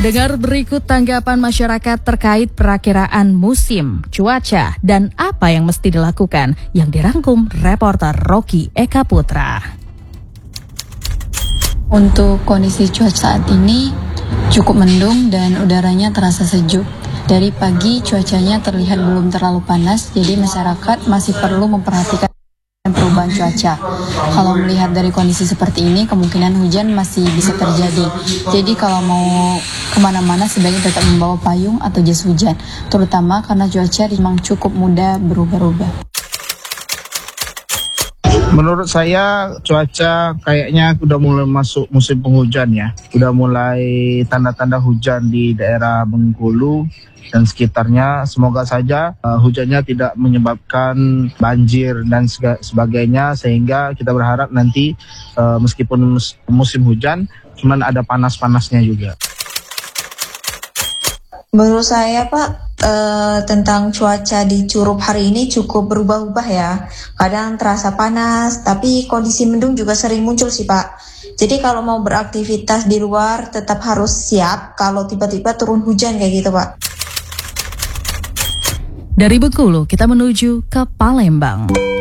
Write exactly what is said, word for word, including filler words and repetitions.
Pendengar, berikut tanggapan masyarakat terkait perakiraan musim, cuaca, dan apa yang mesti dilakukan yang dirangkum reporter Rocky Eka Putra. Untuk kondisi cuaca saat ini cukup mendung dan udaranya terasa sejuk. Dari pagi cuacanya terlihat belum terlalu panas, jadi masyarakat masih perlu memperhatikan perubahan cuaca. Kalau melihat dari kondisi seperti ini, kemungkinan hujan masih bisa terjadi. Jadi kalau mau kemana-mana sebaiknya tetap membawa payung atau jas hujan, terutama karena cuaca memang cukup mudah berubah-ubah. Menurut saya cuaca kayaknya udah mulai masuk musim penghujan ya. Udah mulai tanda-tanda hujan di daerah Bengkulu dan sekitarnya. Semoga saja uh, hujannya tidak menyebabkan banjir dan sebagainya, sehingga kita berharap nanti uh, meskipun mus- musim hujan cuman ada panas-panasnya juga. Menurut saya Pak, eh, tentang cuaca di Curup hari ini cukup berubah-ubah ya. Kadang terasa panas, tapi kondisi mendung juga sering muncul sih Pak. Jadi kalau mau beraktivitas di luar tetap harus siap kalau tiba-tiba turun hujan kayak gitu Pak. Dari Bengkulu kita menuju ke Palembang.